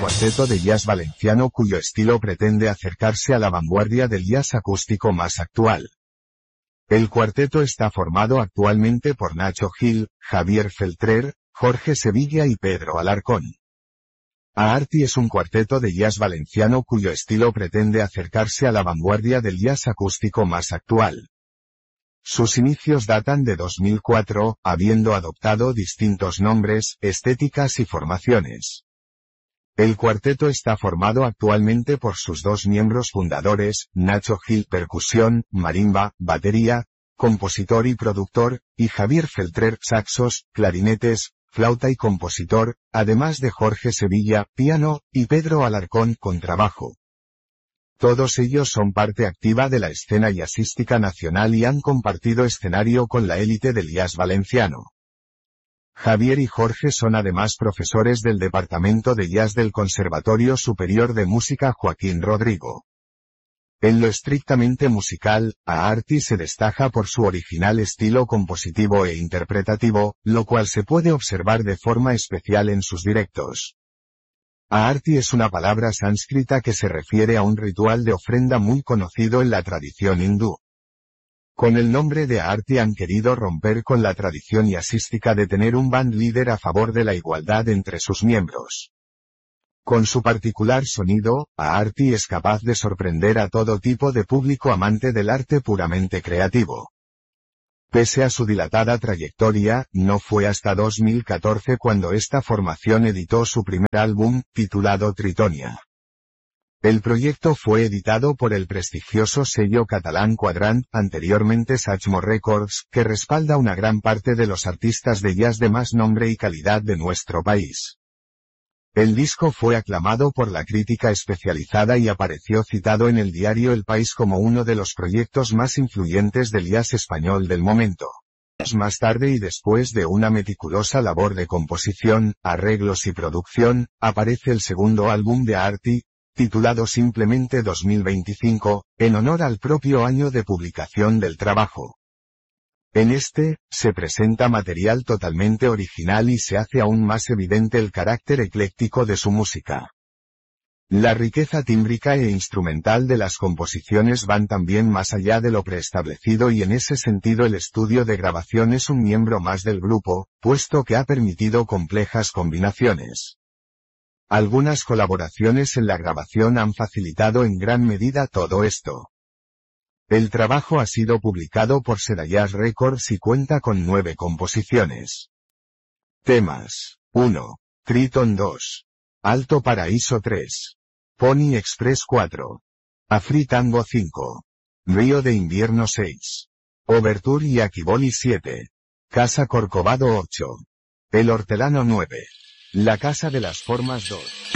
cuarteto de jazz valenciano cuyo estilo pretende acercarse a la vanguardia del jazz acústico más actual. El cuarteto está formado actualmente por Nacho Gil, Javier Feltrer, Jorge Sevilla y Pedro Alarcón. Aarti es un cuarteto de jazz valenciano cuyo estilo pretende acercarse a la vanguardia del jazz acústico más actual. Sus inicios datan de 2004, habiendo adoptado distintos nombres, estéticas y formaciones. El cuarteto está formado actualmente por sus dos miembros fundadores, Nacho Gil percusión, marimba, batería, compositor y productor, y Javier Feltrer saxos, clarinetes, flauta y compositor, además de Jorge Sevilla, piano, y Pedro Alarcón contrabajo. Todos ellos son parte activa de la escena jazzística nacional y han compartido escenario con la élite del jazz valenciano. Javier y Jorge son además profesores del Departamento de Jazz del Conservatorio Superior de Música Joaquín Rodrigo. En lo estrictamente musical, Aarti se destaca por su original estilo compositivo e interpretativo, lo cual se puede observar de forma especial en sus directos. Aarti es una palabra sánscrita que se refiere a un ritual de ofrenda muy conocido en la tradición hindú. Con el nombre de Aarti han querido romper con la tradición jazzística de tener un band líder a favor de la igualdad entre sus miembros. Con su particular sonido, Aarti es capaz de sorprender a todo tipo de público amante del arte puramente creativo. Pese a su dilatada trayectoria, no fue hasta 2014 cuando esta formación editó su primer álbum, titulado Tritonia. El proyecto fue editado por el prestigioso sello catalán Quadrant, anteriormente Satchmo Records, que respalda una gran parte de los artistas de jazz de más nombre y calidad de nuestro país. El disco fue aclamado por la crítica especializada y apareció citado en el diario El País como uno de los proyectos más influyentes del jazz español del momento. Más tarde y después de una meticulosa labor de composición, arreglos y producción, aparece el segundo álbum de Aarti, titulado simplemente 2025, en honor al propio año de publicación del trabajo. En este, se presenta material totalmente original y se hace aún más evidente el carácter ecléctico de su música. La riqueza tímbrica e instrumental de las composiciones van también más allá de lo preestablecido y en ese sentido el estudio de grabación es un miembro más del grupo, puesto que ha permitido complejas combinaciones. Algunas colaboraciones en la grabación han facilitado en gran medida todo esto. El trabajo ha sido publicado por Sedayas Records y cuenta con 9 composiciones. Temas: 1. Triton 2. Alto Paraíso 3. Pony Express 4. Afri Tango 5. Río de Invierno 6. Overture y Aquiboli 7. Casa Corcovado 8. El Hortelano 9. La Casa de las Formas 2.